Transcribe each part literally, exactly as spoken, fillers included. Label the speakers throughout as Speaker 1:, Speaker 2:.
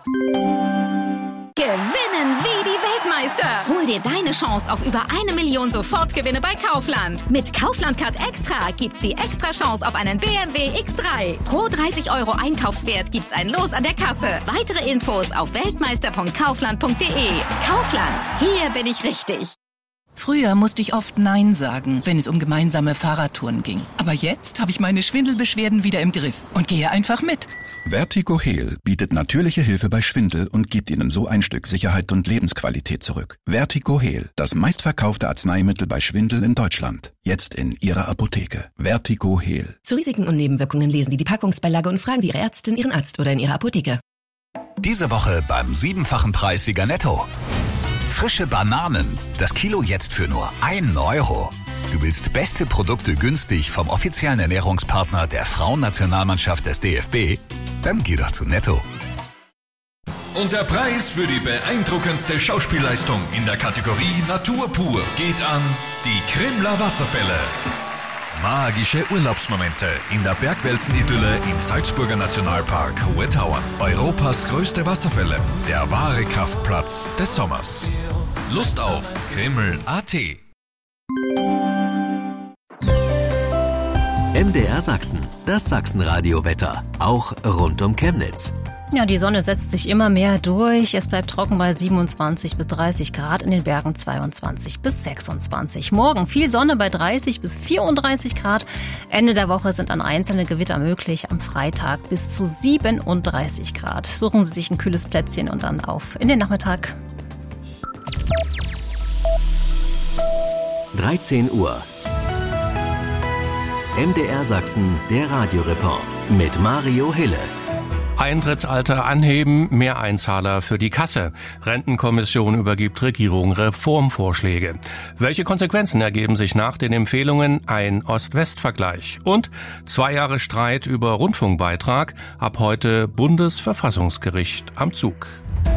Speaker 1: Gewinnen wie die Weltmeister. Hol dir deine Chance auf über eine Million Sofortgewinne bei Kaufland. Mit Kaufland Card Extra gibt's die extra Chance auf einen B M W X drei. Pro dreißig Euro Einkaufswert gibt's ein Los an der Kasse. Weitere Infos auf weltmeister punkt kaufland punkt de. Kaufland, hier bin ich richtig.
Speaker 2: Früher musste ich oft Nein sagen, wenn es um gemeinsame Fahrradtouren ging. Aber jetzt habe ich meine Schwindelbeschwerden wieder im Griff und gehe einfach mit.
Speaker 3: VertigoHeal bietet natürliche Hilfe bei Schwindel und gibt Ihnen so ein Stück Sicherheit und Lebensqualität zurück. VertigoHeal, das meistverkaufte Arzneimittel bei Schwindel in Deutschland. Jetzt in Ihrer Apotheke. VertigoHeal.
Speaker 4: Zu Risiken und Nebenwirkungen lesen Sie die Packungsbeilage und fragen Sie Ihre Ärztin, Ihren Arzt oder in Ihrer Apotheke.
Speaker 5: Diese Woche beim siebenfachen Preissieger Netto. Frische Bananen. Das Kilo jetzt für nur einen Euro. Du willst beste Produkte günstig vom offiziellen Ernährungspartner der Frauennationalmannschaft des D F B? Dann geh doch zu Netto.
Speaker 6: Und der Preis für die beeindruckendste Schauspielleistung in der Kategorie Natur pur geht an die Krimler Wasserfälle. Magische Urlaubsmomente in der Bergweltenidylle im Salzburger Nationalpark Hohe Tauern. Europas größte Wasserfälle, der wahre Kraftplatz des Sommers. Lust auf Krimml punkt at.
Speaker 7: M D R Sachsen, das Sachsenradio-Wetter, auch rund um Chemnitz.
Speaker 8: Ja, die Sonne setzt sich immer mehr durch. Es bleibt trocken bei siebenundzwanzig bis dreißig Grad, in den Bergen zweiundzwanzig bis sechsundzwanzig. Morgen viel Sonne bei dreißig bis vierunddreißig Grad. Ende der Woche sind dann einzelne Gewitter möglich. Am Freitag bis zu siebenunddreißig Grad. Suchen Sie sich ein kühles Plätzchen und dann auf in den Nachmittag.
Speaker 7: dreizehn Uhr. M D R Sachsen, der Radioreport mit Mario Hille.
Speaker 9: Eintrittsalter anheben, mehr Einzahler für die Kasse. Rentenkommission übergibt Regierung Reformvorschläge. Welche Konsequenzen ergeben sich nach den Empfehlungen? Ein Ost-West-Vergleich. Und zwei Jahre Streit über Rundfunkbeitrag. Ab heute Bundesverfassungsgericht am Zug.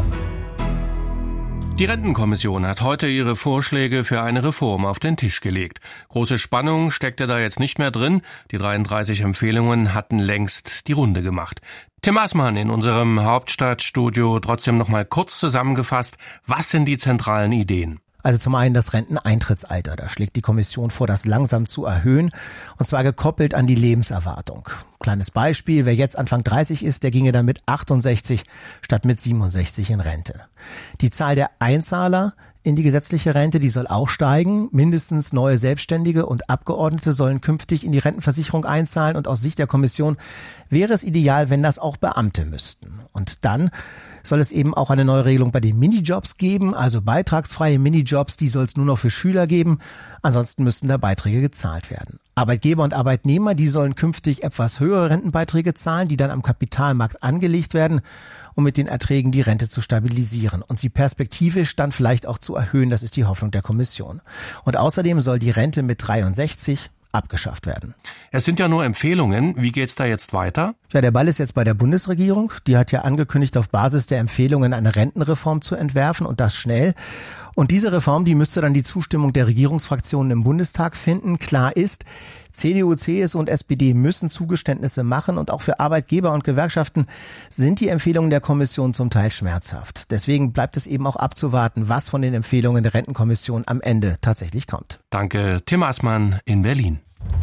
Speaker 9: Die Rentenkommission hat heute ihre Vorschläge für eine Reform auf den Tisch gelegt. Große Spannung steckte da jetzt nicht mehr drin. Die dreiunddreißig Empfehlungen hatten längst die Runde gemacht. Tim Aßmann in unserem Hauptstadtstudio trotzdem noch mal kurz zusammengefasst. Was sind die zentralen Ideen?
Speaker 10: Also zum einen das Renteneintrittsalter. Da schlägt die Kommission vor, das langsam zu erhöhen, und zwar gekoppelt an die Lebenserwartung. Kleines Beispiel, wer jetzt Anfang dreißig ist, der ginge dann mit achtundsechzig statt mit siebenundsechzig in Rente. Die Zahl der Einzahler in die gesetzliche Rente, die soll auch steigen. Mindestens neue Selbstständige und Abgeordnete sollen künftig in die Rentenversicherung einzahlen, und aus Sicht der Kommission wäre es ideal, wenn das auch Beamte müssten. Und dann soll es eben auch eine neue Regelung bei den Minijobs geben, also beitragsfreie Minijobs, die soll es nur noch für Schüler geben. Ansonsten müssten da Beiträge gezahlt werden. Arbeitgeber und Arbeitnehmer, die sollen künftig etwas höhere Rentenbeiträge zahlen, die dann am Kapitalmarkt angelegt werden, um mit den Erträgen die Rente zu stabilisieren und sie perspektivisch dann vielleicht auch zu erhöhen. Das ist die Hoffnung der Kommission. Und außerdem soll die Rente mit dreiundsechzig abgeschafft werden.
Speaker 9: Es sind ja nur Empfehlungen. Wie geht's da jetzt weiter?
Speaker 10: Ja, der Ball ist jetzt bei der Bundesregierung. Die hat ja angekündigt, auf Basis der Empfehlungen eine Rentenreform zu entwerfen, und das schnell. Und diese Reform, die müsste dann die Zustimmung der Regierungsfraktionen im Bundestag finden. Klar ist, C D U, C S U und S P D müssen Zugeständnisse machen, und auch für Arbeitgeber und Gewerkschaften sind die Empfehlungen der Kommission zum Teil schmerzhaft. Deswegen bleibt es eben auch abzuwarten, was von den Empfehlungen der Rentenkommission am Ende tatsächlich kommt.
Speaker 9: Danke, Tim Aßmann in Berlin.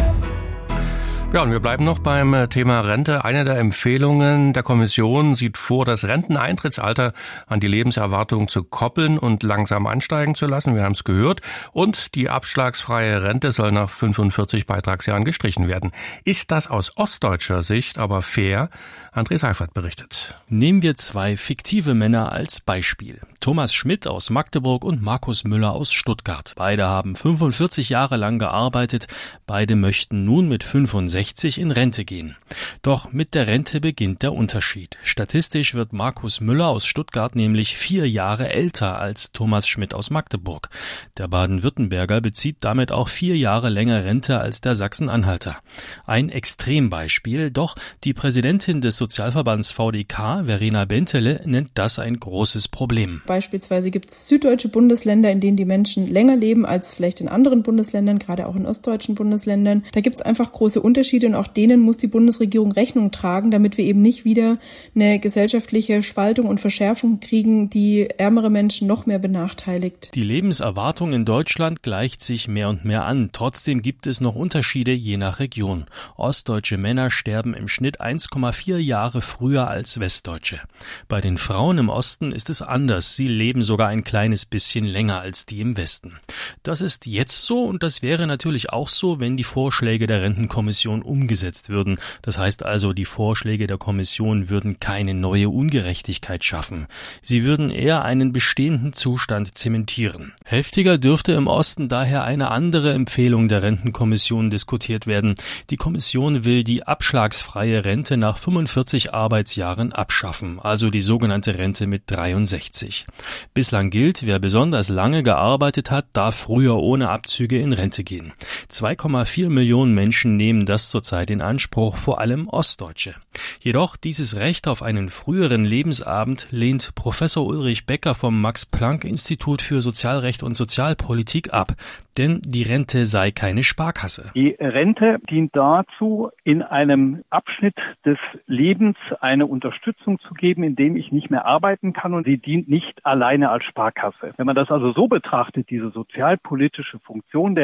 Speaker 9: Ja, und wir bleiben noch beim Thema Rente. Eine der Empfehlungen der Kommission sieht vor, das Renteneintrittsalter an die Lebenserwartung zu koppeln und langsam ansteigen zu lassen. Wir haben es gehört. Und die abschlagsfreie Rente soll nach fünfundvierzig Beitragsjahren gestrichen werden. Ist das aus ostdeutscher Sicht aber fair? André Seifert berichtet.
Speaker 11: Nehmen wir zwei fiktive Männer als Beispiel. Thomas Schmidt aus Magdeburg und Markus Müller aus Stuttgart. Beide haben fünfundvierzig Jahre lang gearbeitet. Beide möchten nun mit fünfundsechzig in Rente gehen. Doch mit der Rente beginnt der Unterschied. Statistisch wird Markus Müller aus Stuttgart nämlich vier Jahre älter als Thomas Schmidt aus Magdeburg. Der Baden-Württemberger bezieht damit auch vier Jahre länger Rente als der Sachsen-Anhalter. Ein Extrembeispiel, doch die Präsidentin des Sozialverbands V D K, Verena Bentele, nennt das ein großes Problem.
Speaker 12: Bei Beispielsweise gibt es süddeutsche Bundesländer, in denen die Menschen länger leben als vielleicht in anderen Bundesländern, gerade auch in ostdeutschen Bundesländern. Da gibt es einfach große Unterschiede und auch denen muss die Bundesregierung Rechnung tragen, damit wir eben nicht wieder eine gesellschaftliche Spaltung und Verschärfung kriegen, die ärmere Menschen noch mehr benachteiligt.
Speaker 11: Die Lebenserwartung in Deutschland gleicht sich mehr und mehr an. Trotzdem gibt es noch Unterschiede je nach Region. Ostdeutsche Männer sterben im Schnitt eins Komma vier Jahre früher als Westdeutsche. Bei den Frauen im Osten ist es anders. Sie leben sogar ein kleines bisschen länger als die im Westen. Das ist jetzt so und das wäre natürlich auch so, wenn die Vorschläge der Rentenkommission umgesetzt würden. Das heißt also, die Vorschläge der Kommission würden keine neue Ungerechtigkeit schaffen. Sie würden eher einen bestehenden Zustand zementieren. Heftiger dürfte im Osten daher eine andere Empfehlung der Rentenkommission diskutiert werden. Die Kommission will die abschlagsfreie Rente nach fünfundvierzig Arbeitsjahren abschaffen, also die sogenannte Rente mit dreiundsechzig. Bislang gilt, wer besonders lange gearbeitet hat, darf früher ohne Abzüge in Rente gehen. zwei Komma vier Millionen Menschen nehmen das zurzeit in Anspruch, vor allem Ostdeutsche. Jedoch dieses Recht auf einen früheren Lebensabend lehnt Professor Ulrich Becker vom Max-Planck-Institut für Sozialrecht und Sozialpolitik ab, denn die Rente sei keine Sparkasse.
Speaker 13: Die Rente dient dazu, in einem Abschnitt des Lebens eine Unterstützung zu geben, in dem ich nicht mehr arbeiten kann, und sie dient nicht alleine als Sparkasse. Wenn man das also so betrachtet, diese sozialpolitische Funktion der